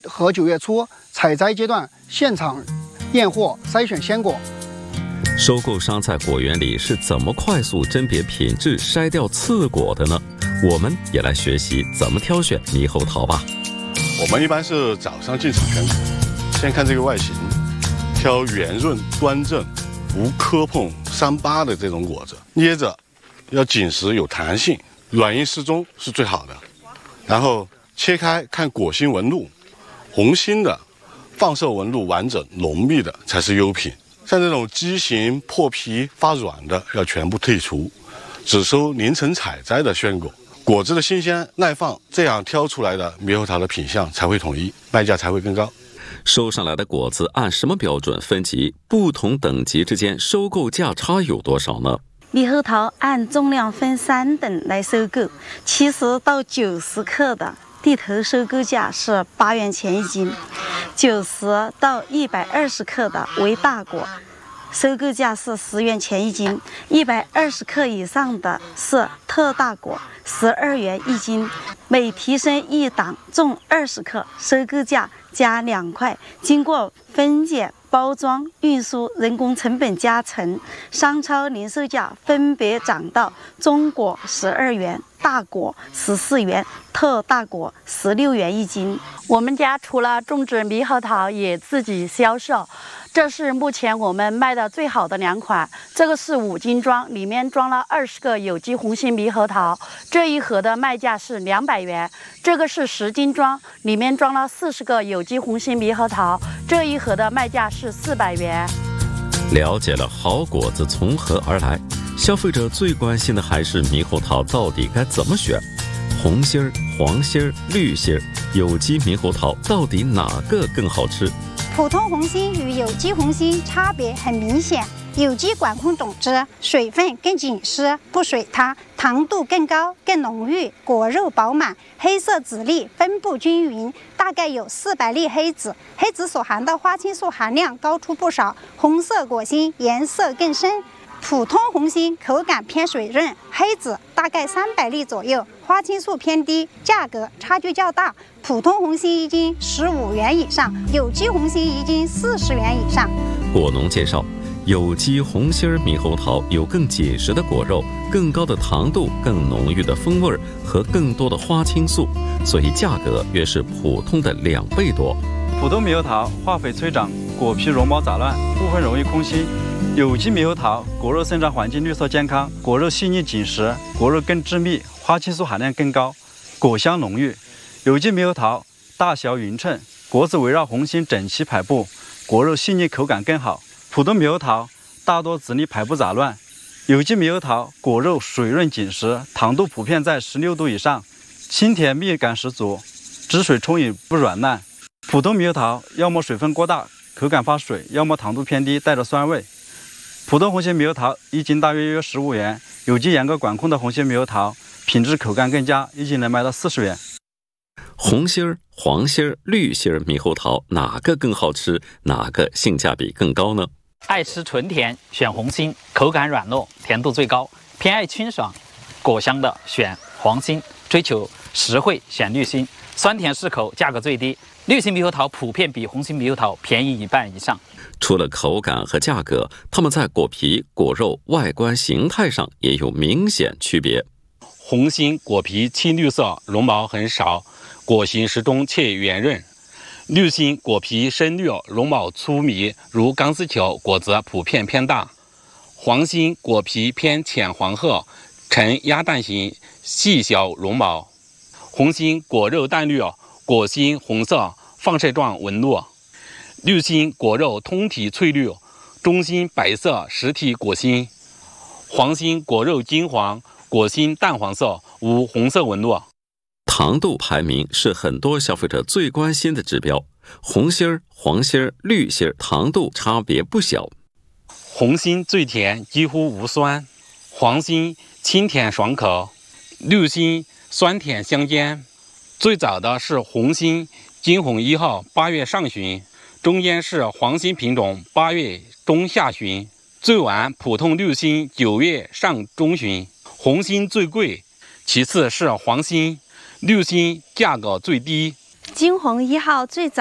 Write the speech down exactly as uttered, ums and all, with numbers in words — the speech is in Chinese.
和九月初采摘阶段现场验货筛选鲜果。 收购商在果园里是怎么快速甄别品质、筛掉刺果的呢？我们也来学习怎么挑选猕猴桃吧。 我们一般是早上进场选果，先看这个外形，挑圆润、端正、无磕碰、伤疤的这种果子，捏着要紧实有弹性，软硬适中是最好的。然后切开看果心纹路，红心的、放射纹路完整、浓密的才是优品。像这种畸形、破皮、发软的要全部剔除，只收凌晨采摘的鲜果。果子的新鲜耐放，这样挑出来的猕猴桃的品相才会统一，卖价才会更高。 收上来的果子按什么标准分级？不同等级之间收购价差有多少呢？ 猕猴桃按重量分三等来收购，七十到九十克的地头收购价是八元钱一斤，九十到一百二十克的为大果，收购价是十元钱一斤，一百二十克以上的是特大果，十二元一斤。每提升一档重二十克，收购价加两块。经过分拣、包装、运输、人工成本加成，商超零售价分别涨到中果十二元、大果十四元、特大果十六元一斤。 我们家除了种植猕猴桃，也自己销售。这是目前我们卖的最好的两款，这个是五斤装，里面装了二十个有机红心猕猴桃，这一盒的卖价是两百元。这个是十斤装，里面装了四十个有机红心猕猴桃，这一盒的卖价是四百元。 了解了好果子从何而来，消费者最关心的还是猕猴桃到底该怎么选。红心儿、黄心儿、绿心儿，有机猕猴桃到底哪个更好吃？ 普通红心与有机红心差别很明显，有机管控种子，水分更紧实，不水塌，糖度更高，更浓郁，果肉饱满，黑色籽粒分布均匀，大概有四百粒黑籽，黑籽所含的花青素含量高出不少，红色果心颜色更深。普通红心口感偏水润，黑籽大概三百粒左右，花青素偏低，价格差距较大。普通红心一斤十五元以上，有机红心一斤四十元以上。 果农介绍，有机红心猕猴桃有更紧实的果肉、更高的糖度、更浓郁的风味和更多的花青素，所以价格约是普通的两倍多。 普通猕猴桃化肥催长，果皮绒毛杂乱，部分容易空心。有机猕猴桃果肉生长环境绿色健康，果肉细腻紧实，果肉更致密，花青素含量更高，果香浓郁。有机猕猴桃大小匀称，果子围绕红心整齐排布，果肉细腻，口感更好。普通猕猴桃大多籽粒排布杂乱，有机猕猴桃果肉水润紧实，糖度普遍在十六度以上，清甜蜜感十足，汁水充裕不软烂。普通猕猴桃要么水分过大，口感发水，要么糖度偏低，带着酸味。普通红心猕猴桃一斤大约约十五元，有机严格管控的红心猕猴桃品质口感更佳，一斤能卖到四十元。 红心儿、黄心儿、绿心儿猕猴桃哪个更好吃？哪个性价比更高呢？ 爱吃纯甜选红心，口感软糯，甜度最高；偏爱清爽果香的选黄心，追求实惠选绿心，酸甜适口，价格最低。绿心猕猴桃普遍比红心猕猴桃便宜一半以上。 除了口感和价格，它们在果皮、果肉、外观形态上也有明显区别。 红心果皮青绿色，绒毛很少，果形适中且圆润；绿心果皮深绿，绒毛粗密，如钢丝球，果子普遍偏大；黄心果皮偏浅黄褐，呈鸭蛋形，细小绒毛；红心果肉淡绿，果心红色，放射状纹路；绿心果肉通体翠绿，中心白色实体果心；黄心果肉金黄，果心淡黄色，无红色纹路。 糖度排名是很多消费者最关心的指标，红心儿、黄心儿、绿心儿糖度差别不小。 红心最甜，几乎无酸；黄心清甜爽口，绿心酸甜相间。最早的是红心金红一号，八月上旬；中间是黄心品种，八月中下旬；最晚普通绿心，九月上中旬。红心最贵，其次是黄心，绿心价格最低。 金红一号最早